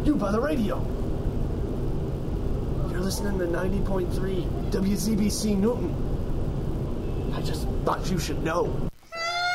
You by the radio. You're listening to 90.3 WZBC Newton. I just thought you should know.